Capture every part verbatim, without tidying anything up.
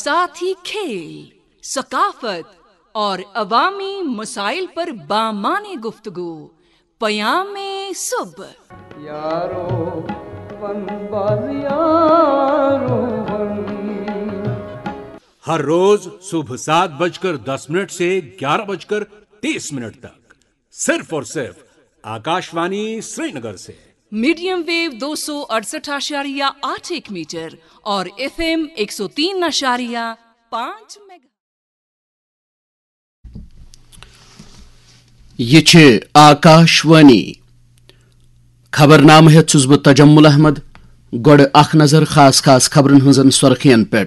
साथ ही खेल, सकाफत और अवामी मसाइल पर बामाने गुफ्तगू। पयामे सुबह यारो फनबाज यारो हर रोज सुबह सात बजकर दस मिनट से ग्यारह बजकर तीस मिनट तक सिर्फ और सिर्फ आकाशवाणी श्रीनगर से मीडियम वेव दो सौ अड़सठ आशारिया आठ एक मीटर और एफ एम एक सौ तीन आशारिया पाँच मेगा। ये छे आकाशवाणी खबरनाम है छुस बह तजम्मुल अहमद। गोड़ अख नजर खास खास खबरन हंजन सुर्खियन पे।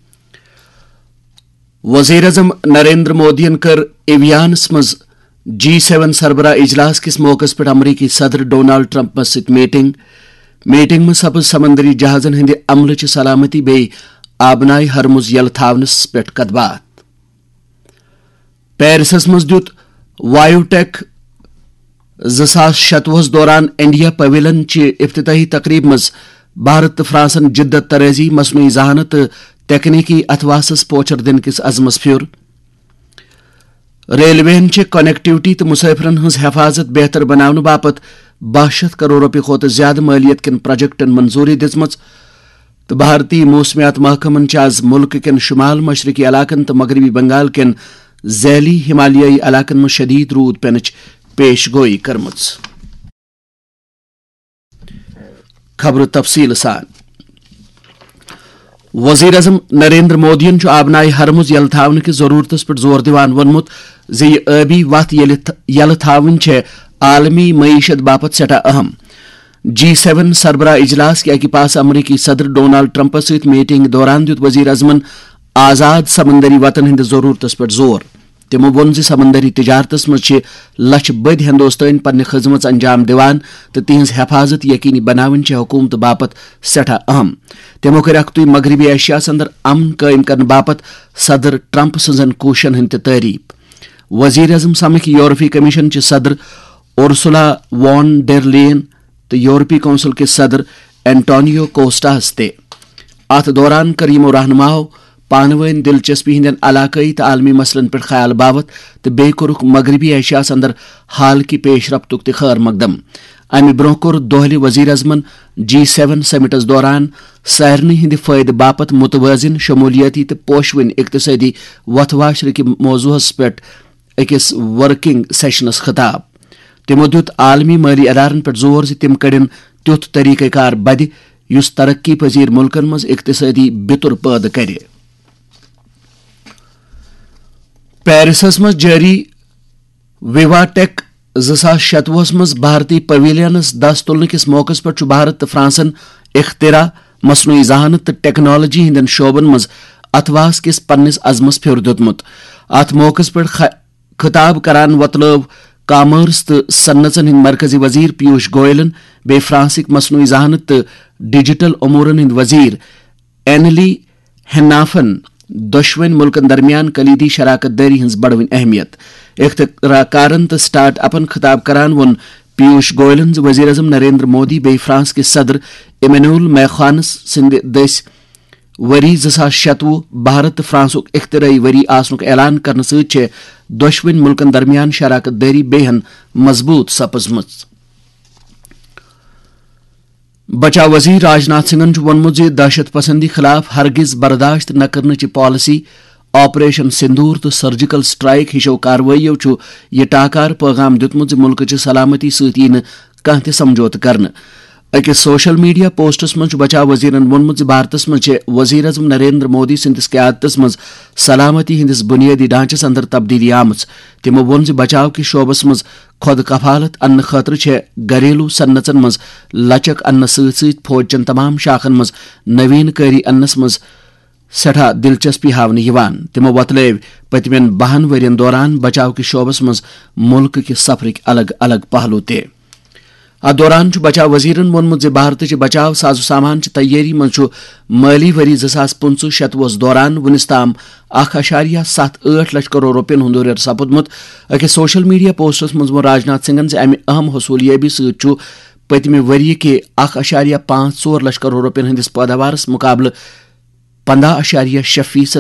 वजीर अजम नरेंद्र मोदियन कर एवियानस मज जी सेवन सरबरा इजलास किस मौके पर अमरीकी सदर डोनाल्ड ट्रंप सत मीटिंग मीटिंग में सपज समंदरी जहाजन हंद अमल च सलामती बे आबनाई हरमुज यल थावनस पे कदबात। पेरिसस मज दुत वायुटेक ज़सास शतवहस दौरान इंडिया पवेलियन च इफ्तिताही तकरीब मज भारत फ्रांसन जिद्दत तरेजी मसनूई जहानत तकनीकी अथवासस पोचर दिन किस अजमस फ्योर। रेलवेन चे कनेक्टिविटी तो मुसाफिरन हज हिफाजत बेहतर बनाने बापत बाशत करोड़ रुपये खोत ज्यादा मालियत किन प्रोजेक्टन मंजूरी दिजमच। तो भारतीय मौसमियात महकमन आज मुल्क किन शुमाल मशरकी इलाकन तो मगरबी बंगाल किन झैली हिमालयी इलाकन में शदीद रूद पेनच पेश गोई करमच। खबर तफसील सान वजीर अजम नरेंद्र मोदियन आबनाई हरमुज यल थावन की जरूरत पर जोर दिवान वोनमुत जे यह आबी वत यल थावन आलमी मईशत बापत सटा अहम। जी सेवन सरबरा इजलास के अकि पास अमरीकी सदर डोनाल्ड ट्रंप सत मीटिंग दौरान दुत वजीर अजमन आजाद समंदरी वतन हंद जरूरत पर जोर। तमो वोन समंदरी तिजारतस मज लछ बद हिंदोस्तान पन्ने खिदमत अंजाम दिवान तो तिहज हिफाजत यकीनी बनावन हुकूमत बापत सठा अहम। तमो कर अखतुई मगरबी एशिया अंदर अमन कायम करने बापत सदर ट्रंप सजन कोशन हंद तारीफ। वजीर अजम समिक यूरोपी कमीशन च सदर उर्सुला वॉन डेर लेयन तो यूरोपी कौंसिल के सदर एंटोनियो कोस्टा ते अत दौरान कर यमो रहनुमाओ पानवन दिलचस्पी हंदन इलाकई तो आलमी मसलन पर ख्याल बावत तो बे कोरुक मगरबी एशिया अंदर हाल की पेश रफ्तुक तो खैर मकदम। अमि ब्रोह कोर दोहली वजीर अजमन जी सेवन समिटस दौरान सारनी हंद फायद बापत मुतवाजिन शमूलियती तो पोशवन इक्तसादी वथवाशर कि मौजूहस पे अकिस वर्किंग सेशनस खिताब। तमो दुत आलमी माली अदारन पर जोर से तिम कड़न तुथ तरीक़ाकार बद युस तरक्की पजीर मुल्कन मज इक्तसादी बितुर पैद करे। पेरिसस मज जारी विवाटेक ज़सास शतवहस मज भारतीय पवेलियनस दस तुलन किस मौके पर भारत तो फ्रांसन इख्तिरा मसनूई जहानत तो टेक्नोलॉजी हंदन शोबन मज अथवास किस पन्निस अजमस फ्योर दुतमुत। अत मौके पर खिताब करान वतलव कामर्स तो सन्नतन हंद मरकजी वजीर पीयूष गोयलन बे फ्रांसिक मसनूई जहानत तो डिजिटल अमूरन हंद वजीर एनली हेनाफन दुश्मन मुल्कन दरमियान कलीदी शराकत दारी हंज बड़वन अहमियत इख्तिराकारन तो स्टार्ट अपन खिताब करान वन पीयूष गोयलन वजीर अजम नरेंद्र मोदी बे फ्रांस के सदर इमैनुअल मैख्वानस सिंध दस वरी ज़सास शतवु भारत फ्रांसुक इख्तिराई वरी आसनुक ऐलान करने सत दुश्मन मुल्कन दरमियान शराकत दारी बेहन मजबूत सपजमच। बचा वजीर राजनाथ सिंहन वोनमुत दहशत पसंदी खिलाफ हरगिज बर्दाश्त न करने पॉलिसी ऑपरेशन सिंदूर तो सर्जिकल स्ट्राइक हिशो कार्रवाइयों यह टाकार पैगाम दितमुत मुल्क सलामती सती कह त समझौत कर। अकिस सोशल मीडिया पोस्टस मज बचा वजीरन वोनमुत भारतस मज वजीर अजम नरेंद्र मोदी सिंदिस क़यादतस मज सलामती हंदिस बुनियादी ढांचस अंदर तब्दीली आमच। तमो वोन बचाव कि शोबस मज खुद कफालत अन्न खतर घरेलू सन्नतन मज लचक अन्न सत फौजचन तमाम शाखन मज नवीन कारी अन्नस मज सठा दिलचस्पी हावन। तमो वतलव पतमें बहन वरियन दौरान बचाव कि शोबस मज मुल्क कि सफरक अलग अलग पहलू ते। अत दौरान बचाव वजीरन वोनमुत भारत बचाव साजो सामान तैयारी मज माली वरी ज़सास पंचु शतवुहस दौरान वनिस ताम अख अशारिया सत ठ लक्ष करोड़ रुपयन हुंद हुर्र सपुदमुत। अकिस सोशल मीडिया पोस्टस मज वो राजनाथ सिंहन अमि अहम हसूलियाबी सत पतमे वरी के अख अशारिया पांच ोर लक्ष करोड़ रुपयन हंदिस पैदावारस मुकाबले पंद्रह अशारिया शे फीसद